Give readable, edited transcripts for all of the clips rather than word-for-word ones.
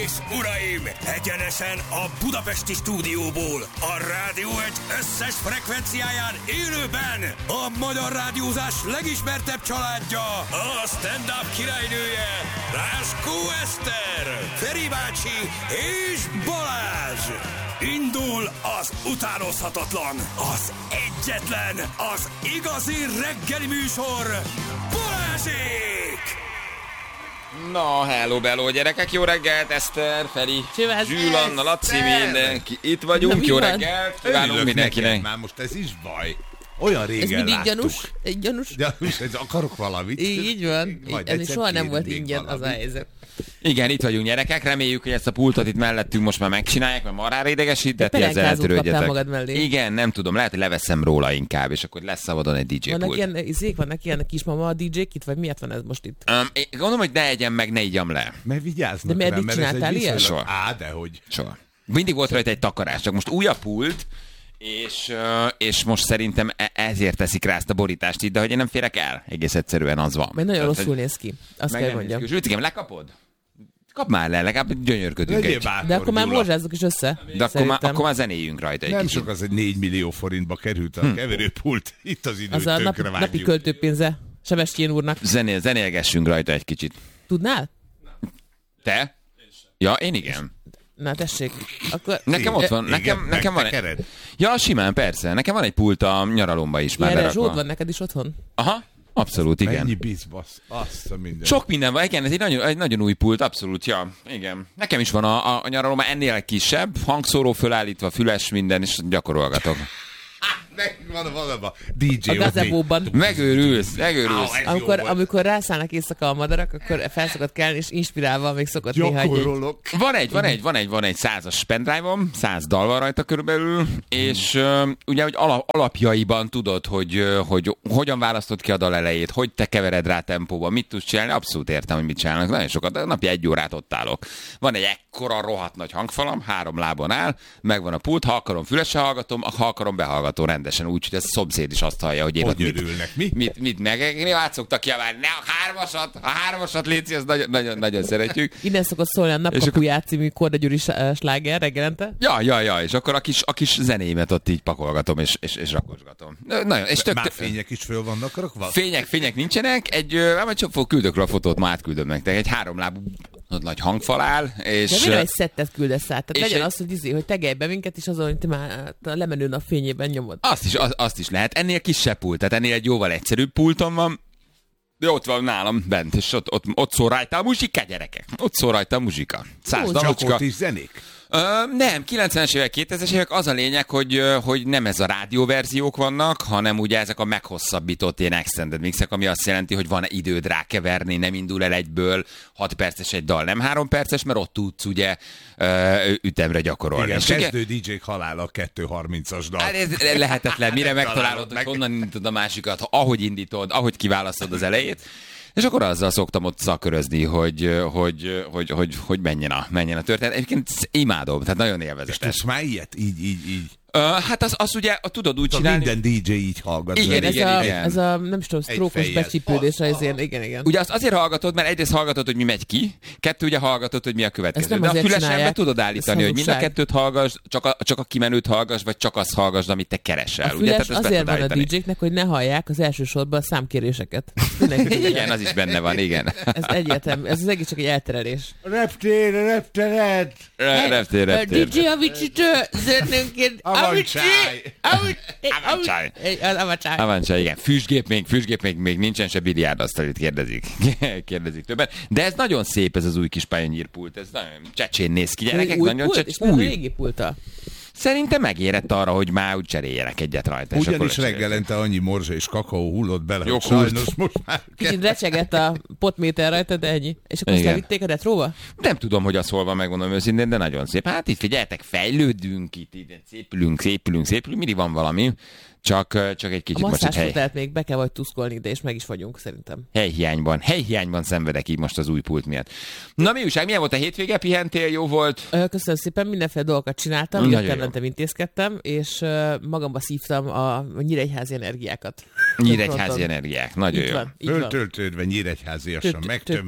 és uraim, egyenesen a budapesti stúdióból, a Rádió egy összes frekvenciáján élőben a magyar rádiózás legismertebb családja, a stand-up királynője, Ráskó Eszter, Feri bácsi és Balázs. Indul az utánozhatatlan, az egyetlen, az igazi reggeli műsor, Balázsék! Na, hello, bello, gyerekek, jó reggelt, Eszter, Feri, Zsül, Anna, Laci, mindenki. Itt vagyunk, jó reggelt, kívánunk mindenkinek. Már most ez is baj. Olyan régen ez láttuk. Gyanús. Gyanús, ez akarok valamit. Így van. Ez soha nem volt ingyen valamit. Az a helyzet. Igen, itt vagyunk, gyerekek, reméljük, hogy ezt a pultot itt mellettünk most már megcsinálják, mert marhára idegesítettél, ezzel eltörődjetek. magad mellé. Igen, nem tudom, lehet, hogy leveszem róla inkább, és akkor lesz szabadon egy DJ pult. Vannak ilyen kismama a DJ-k itt, vagy miért van ez most itt? Gondolom, hogy ne egyen meg, ne igyam le. Mert vigyáznak de miért csináltál ilyet? Soha. Dehogy. Soha. Mindig volt rajta egy takarás, csak most új a pult, és most szerintem ezért teszik rá ezt a borítást itt, de hogy én nem férek el, egész egyszerűen az van. Mert nagyon rosszul néz ki, azt kell mondjam. Zsültikém, lekapod? Kap már le, legalább gyönyörködünk egy. De akkor már morzsázzuk is össze. De akkor már zenéljünk rajta egy nem kicsit. sok az, egy 4 millió forintba került a keverőpult. Itt az időt tönkre vágjuk. Az a napi költőpénze Sebestyén úrnak. Zenélgessünk rajta egy kicsit. Tudnál? Te? Ja, én igen. Na tessék. Akkor... Nekem ott van, nekem van egy... Ja, simán, persze. Nekem van egy pult a nyaralomba is már berakva. Zsolt van neked is otthon? Aha, abszolút, igen. Mennyi bizbasz, azt a minden. Sok minden van, igen, ez egy nagyon új pult, abszolút, ja, igen. Nekem is van a nyaralomba, ennél kisebb, hangszóró fölállítva, füles minden, és gyakorolgatok. Van valami DJ. A gazebóban. Megőrülsz. Amikor rászállnak éjszaka a madarak, akkor fel szokott kelni, és inspirálva még szokott gyakorolok. Néha van egy 100-as pendrive-om, 100 dal van rajta körülbelül, és ugye, hogy alapjaiban tudod, hogy hogyan választod ki a dal elejét, hogy te kevered rá tempóba, mit tudsz csinálni, abszolút értem, hogy mit csinálnak. Nagyon sokat, napi 1 órát ott állok. Van egy ekkora rohadt nagy hangfalam, 3 lábon áll, megvan a pult, ha akarom fülesre hallgatom, ha akarom behallgatom rendesen, úgyhogy ez a szomszéd is azt hallja, hogy én hogy örülnek, mit meg át szoktak kiabálni, ne a hármasat léci, ezt nagyon szeretjük. Innen szokott szólni a Napkapuját című Korda Gyuri sláger reggelente. Ja, és akkor a kis zenémet ott így pakolgatom, és rakosgatom. Nagyon, és már fények is föl vannak rakva? Fények nincsenek, küldök rá a fotót, ma átküldöm nektek, egy 3 lábú nagy hangfal áll, és... De miért egy szettet küldesz át? Tehát legyen az, hogy tegelj be minket, és azon, hogy te már a lemenő nap fényében nyomod. Azt is lehet. Ennél kisebb pult, tehát ennél egy jóval egyszerűbb pultom van, de ott van nálam bent, és ott szól rajta a muzsika, gyerekek. Ott szól rajta a muzsika. 100 dalocska. Csak is zenék? Nem, 90-es évek, 2000-es évek az a lényeg, hogy nem ez a rádióverziók vannak, hanem ugye ezek a meghosszabbított ilyen extended mixek, ami azt jelenti, hogy van időd rákeverni, nem indul el egyből 6 perces egy dal, nem 3 perces, mert ott tudsz ugye ütemre gyakorolni. Igen, kezdő DJ-k halála 2.30-as dal. Hát ez lehetetlen, mire megtalálod, hogy honnan indítod a másikat, ahogy indítod, ahogy kiválasztod az elejét. És akkor azzal szoktam ott szakörözni, hogy menjen a történet. Egyébként imádom, tehát nagyon élvezetes. És tudsz már ilyet? Így. Hát az ugye tudod úgy csinálni. Minden DJ így hallgat. Igen. Ez a nem tudom, sztrókos becsípődés, igen. Ugye azt azért hallgatod, mert egyrészt hallgatod, hogy mi megy ki, 2 ugye hallgatod, hogy mi a következő. De a fülesen be tudod állítani, hogy mind a 2-t hallgass, csak a kimenőt hallgass, vagy csak azt hallgass, amit te keresel. A füles ugye? Azért van a DJ-knek, hogy ne hallják az első sorban a számkéréseket. Igen, az is benne van, igen. Ez egyértelmű, ez az egész csak egy elterelés. Reptér. DJ Avicii-től zöldnőnként Avancsáj, igen. Füstgép még nincsen, se biliárdasztalit kérdezik többen. De ez nagyon szép, ez az új kis Pioneer pult, ez nagyon csecsén néz ki, gyerekek. Új pult? És új. Régi pulta? Szerintem megérett arra, hogy már úgy cseréljenek egyet rajta. Ugyanis reggelente annyi morzsa és kakaó hullott bele, hogy sajnos most már... Kicsit recsegett a potméter rajta, de ennyi. És akkor azt elvitték a retróba? Nem tudom, hogy az hol van, megmondom őszintén, de nagyon szép. Hát itt figyeljetek, fejlődünk, itt szépülünk, mindig van valami. Csak egy kicsit a most egy hely. Tehát még be kell vagy tuszkolni, de és meg is vagyunk szerintem. Helyhiányban szenvedek így most az új pult miatt. Na mi újság, milyen volt a hétvége? Pihentél, jó volt? Köszönöm szépen, mindenféle dolgokat csináltam, jöttem, intézkedtem, és magamba szívtam a nyíregyházi energiákat. Nyíregyházi energiák, nagyon jó. Föltöltődve nyíregyháziasan megtömve.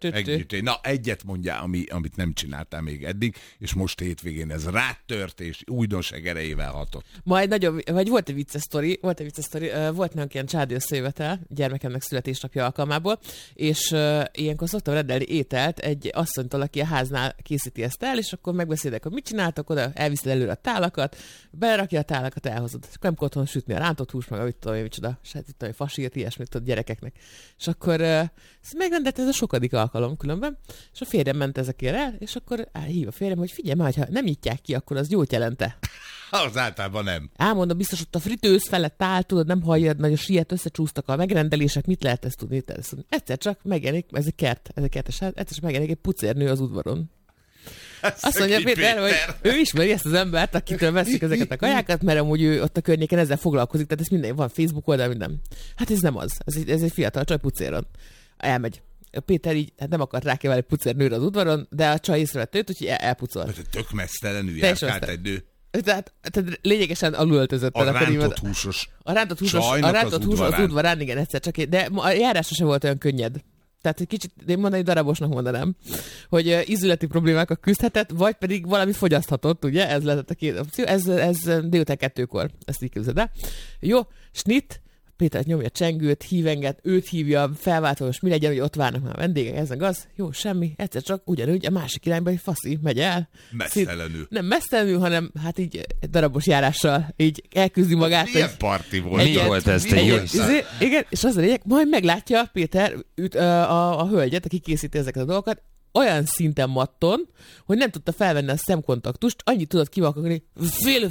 Na, egyet mondjál, amit nem csináltál még eddig, és most hétvégén ez rátört, és újdonság erejével hatott. Majd vagy volt egy vicces sztori, volt nálunk ilyen családi összejövetel, gyermekemnek születésnapja alkalmából, és ilyenkor szoktam rendelni ételt egy asszonytól, aki a háznál készíti ezt el, és akkor megbeszélek, hogy mit csináltak oda, elviszed előre a tálakat, belerakja a tálakat, elhozod. És nem kell otthon sütni a rántott hús, meg mit tudom én, micsoda, fasírt, ilyesmit a gyerekeknek. És akkor megrendelt ez a sokadik alkalom különben, és a férjem ment ezekért el, és akkor hív a férjem, hogy figyelj már, ha nem nyitják ki, akkor az jót jelente. Az általában nem. Mondom, biztos ott a fritőz felett áll, tudod, nem hallja, nagyon siet, összecsúsztak a megrendelések, mit lehet ezt tudni? Egyszer csak megjelenik, ez egy kertes, egyszer csak megjelenik egy pucérnő az udvaron. Azt mondja Péter, hogy ő ismeri ezt az embert, akitől veszik ezeket a kajákat, mert amúgy ő ott a környéken ezzel foglalkozik, tehát ez minden, van Facebook oldal, minden. Hát ez nem az, ez egy fiatal csaj pucéron. Elmegy. Péter így nem akart rákevelni egy pucérnőre az udvaron, de a csaj észrevett őt, úgyhogy elpucolt. Tök mesztelenül járkált egy nő. Tehát lényegesen alulöltözött. A rántott húsos. A rántott hús az udvarán, igen, egyszer csak. De a járása sem volt olyan könnyed. Tehát egy kicsit, én mondani darabosnak mondanám, hogy ízületi problémákkal küzdhetett, vagy pedig valami fogyaszthatott, ugye? Ez lehetett a két opció. Ez délután 2-kor. Ezt így képzeld el. Jó, snit, Péter nyomja a csengőt, hívenget, őt hívja, felváltós, mi legyen, hogy ott várnak már a vendégek, ez meg az. Jó, semmi, egyszer csak ugyanúgy a másik irányba egy faszi megy el. Messzelenül. Nem messzelenül, hanem hát így darabos járással így elküzdi magát. Milyen parti volt? Mi volt ez, te jó? Igen, és az a lényeg, majd meglátja Péter a hölgyet, aki készíti ezeket a dolgokat, olyan szinten matton, hogy nem tudta felvenni a szemkontaktust, annyit tudott kivakarni, fél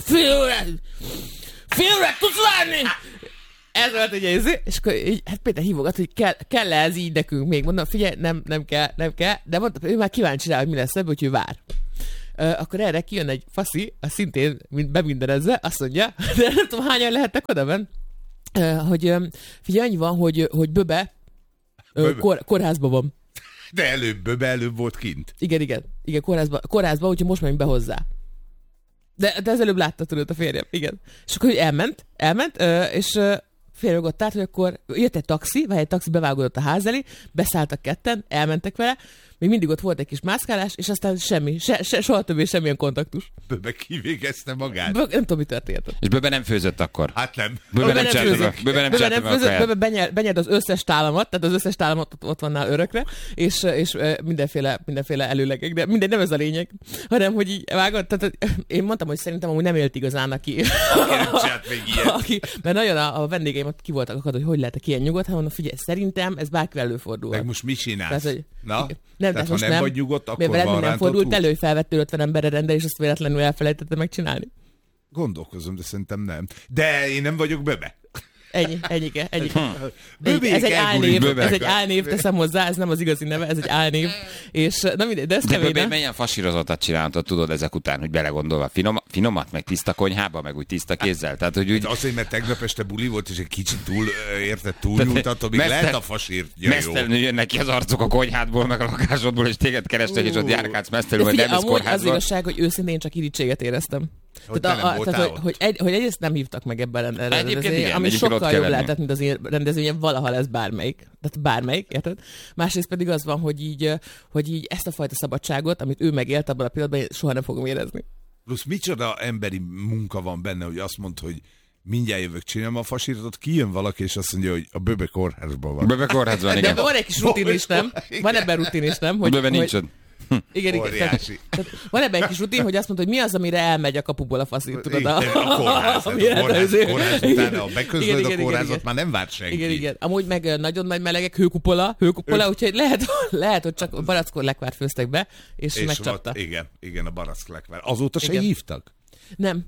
órát tudsz várni! Ez volt egy érző, és akkor így, hát Péter hívogat, hogy kell ez így nekünk még. Mondom, figyelj, nem kell, de mondta, ő már kíváncsi rá, hogy mi lesz ebből, hogy ő vár. Akkor erre kijön egy faszi, szintén beminderezve, azt mondja, de nem tudom, hányan lehettek oda benn, hogy figyelj, annyi van, hogy Böbe kórházban van. De előbb volt kint. Igen, kórházban, úgyhogy most megyünk be hozzá. De ez előbb látta, tudod, a férjem, igen. És akkor elment, és férjem ott állt, hogy akkor jött egy taxi bevágódott a ház elé, beszálltak ketten, elmentek vele, még mindig ott volt egy kis mászkálás, és aztán semmi, soha többé semmilyen kontaktus. Böbe kivégezte magát. Nem tudom, mi történt. És Böbe nem főzött akkor? Hát nem. Böbe nem főzött. Böbe benyert az összes tálamat, tehát az összes tálamat ott van nála örökre, és mindenféle előlegek, de mindegy, nem ez a lényeg, hanem, hogy így vágott, tehát én mondtam, hogy szerintem amúgy nem élt igazán aki mert nagyon a vendégeim ott ki voltak akad, hogy lehet ilyen nyugodt, hanem mondom, figyelj, szerintem ez bárkivel előfordul. Meg most mit csinálsz? Tehát, na? Nem, tehát ha nem vagy nyugodt, akkor van rántott nem fordult elő, hogy felvettél 50 emberre rendel, és azt véletlenül elfelejtette megcsinálni. Gondolkozom, de szerintem nem. De én nem vagyok Böbe. Ennyi. Ez egy álnév, teszem hozzá, ez nem az igazi neve, ez egy álnév. És na mindegy, de ez kemény. De milyen fasírozottat csináltad, tudod ezek után, hogy belegondolva finomat, meg tiszta konyhába, meg úgy tiszta kézzel. Tehát, hogy úgy... Azért, mert tegnap este buli volt, és egy kicsit túlnyújtott, még lehet a fasírt. Mesztelenül jönnek ki az arcok a konyhádból, meg a lakásodból, és téged kerestek, és ott járkálsz mesztelenül, vagy nem ez kórházban. Az igazság, hogy őszintén csak irítséget éreztem. Hogy egyrészt nem hívtak meg ebben a rendezvényen, ami sokkal jobb lehetett, mint az én rendezvényen, valaha lesz bármelyik. Tehát bármelyik, érted? Másrészt pedig az van, hogy így ezt a fajta szabadságot, amit ő megélt abban a pillanatban, soha nem fogom érezni. Plusz micsoda emberi munka van benne, hogy azt mondta, hogy mindjárt jövök, csinálom a fasírtot, kijön valaki, és azt mondja, hogy a Böbe kórházban van. Böbe kórházban, igen. De van egy kis rutin is, nem? Van ebben rutin is, nem? Böbe nincs. Igen. Tehát van ebben egy kis rutin, hogy azt mondta, hogy mi az, amire elmegy a kapuból a faszír, tudod? A kórház után, ha beközlöd a kórházat, már nem várt senki. Igen. Amúgy meg nagyon nagy melegek, hőkupola, úgyhogy lehet, hogy csak barackor lekvárt főztek be, és megcsapta. Igen, a barack lekvár. Azóta se hívtak? Nem.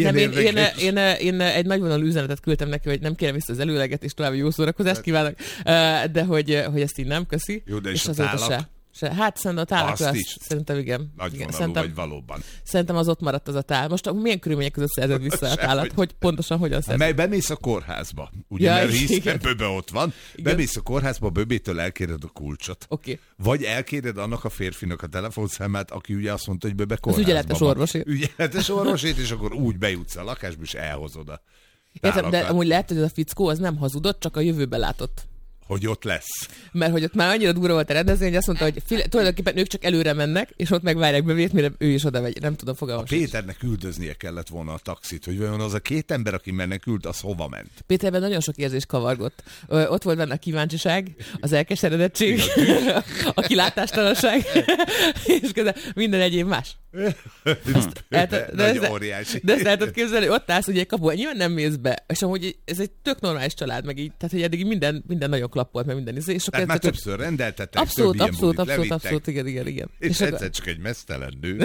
Én egy nagyvonalú üzenetet küldtem neki, hogy nem kérem vissza az előleget, és további jó szórakozást kívánok, de hogy ezt így nem, köszi. Jó, de és a tálak? Hát szerintem a tálak szerintem igen. Nagyvonalú vagy valóban. Szerintem az ott maradt az a tál. Most milyen körülmények között szerzed vissza a tálat? Hogy pontosan hogyan szerzed? Mert bemész a kórházba. Ugye, mert hiszen Böbe ott van. Igen. Bemész a kórházba, Böbétől elkéred a kulcsot. Okay. Vagy elkéred annak a férfinak a telefonszámát, aki ugye azt mondta, hogy Böbe kórházban az ügyeletes orvosét. Ügyeletes orvosét, és akkor úgy bejutsz a lakásba, és elhozod a tálakat. Értem, de amúgy lehet, hogy ez a fickó az nem hazudott, csak a jövőbe látott. hogy ott lesz. Mert hogy ott már annyira durva volt a rendezvény, hogy azt mondta, hogy tulajdonképpen ők csak előre mennek, és ott megvárják bevét, mire ő is oda megy. Nem tudom, fogalmam sincs. Péternek üldöznie kellett volna a taxit, hogy vajon az a két ember, aki menekült, az hova ment. Péterben nagyon sok érzés kavargott. Ott volt benne a kíváncsiság, az elkeseredettség, a kilátástalanság, és közben minden egyéb más. Nagy óriási. De ezt el tudod képzelni, ott állsz ugye egy kapu, nyilván nem mész be, és amúgy ez egy tök normális család, meg így, tehát hogy eddig minden nagyon klappolt, meg minden izé, és tehát már többször rendeltettek, abszolút, igen. És egyszer csak egy mesztelen nő.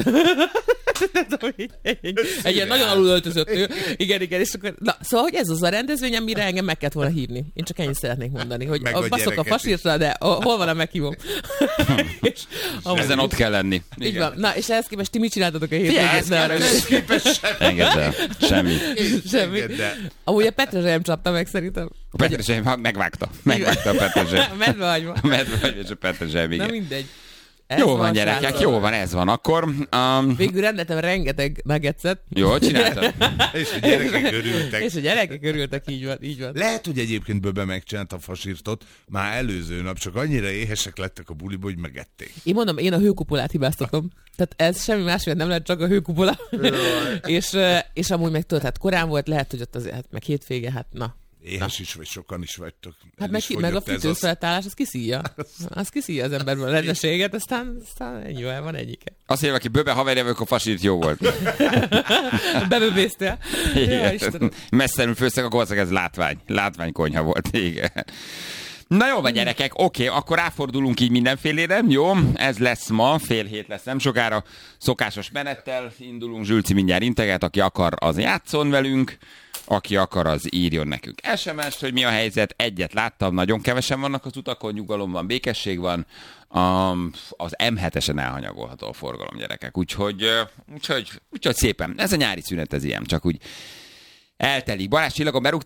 Egy ilyen nagyon alulöltözött nő. Igen, és akkor, na, szóval, hogy ez az a rendezvény, amire engem meg kellett volna hívni. Én csak ennyit szeretnék mondani, hogy baszok a fasírtra, de hol van a meghívom? Ezen ott kell lenni. Így van. Na, és ehhez képest ti mit csináltatok a hétvégén? Engedd el. Semmi. Amúgy a Petrezselyem csapta meg szerintem. A Petrezselyem megvágta a Petrezselyem. Medvehagyma. És a Petrezselyem, igen. Na mindegy. Jó van, gyerekek, jó van, ez van. Akkor... Végül rendeltem rengeteg nuggetset. Jól csináltad. És a gyerekek örültek. Így van. Lehet, hogy egyébként Böbe megcsinálta a fasírtot, már előző nap, csak annyira éhesek lettek a buliba, hogy megették. Én mondom, én a hőkupolát hibáztatom. Tehát ez semmi más, nem lehet, csak a hőkupola. és amúgy meg tudod, hát korán volt, lehet, hogy ott azért, hát meg hétvége, hát na. Éhes is vagy, sokan is vagytok. Hát meg a fűtőfeltállás, az kiszíja. Az kiszíja az emberből a rendességet, aztán ennyi van egyike. Azt mondja, aki Böbe haverja, akkor fasírt jó volt. Beböbésztél. Messzenül főztek, akkor ez látványkonyha volt. Igen. Na jó van, gyerekek, oké, akkor ráfordulunk így mindenfélére, jó? Ez lesz ma, 6:30 lesz nem sokára, szokásos menettel indulunk, Zsülci mindjárt integet, aki akar, az játszon velünk, aki akar, az írjon nekünk SMS-t, hogy mi a helyzet. Egyet láttam, nagyon kevesen vannak az utakon, nyugalom van, békesség van, az M7-esen elhanyagolható a forgalom, gyerekek, úgyhogy szépen, ez a nyári szünet, ez ilyen, csak úgy eltelik. Balázs Csillagon berúgtál